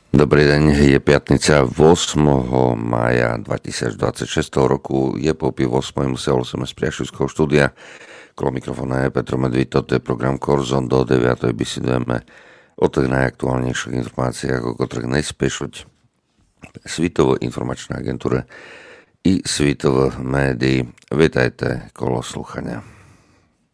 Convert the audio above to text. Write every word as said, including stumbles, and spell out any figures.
Dobrý deň, je piatnica ôsmeho mája dvetisícdvadsaťšesť roku, je po pol ôsmej, musel som z priašovského štúdia. Kolo mikrofóna je Petro Medvíd, toto je program Korzon, do deviatej bisedujeme o tých najaktuálnejších informáciách, o ktorých najspiešuť Svitovo informačná agentúra i Svitovo médií. Vítajte, kolo slúchania.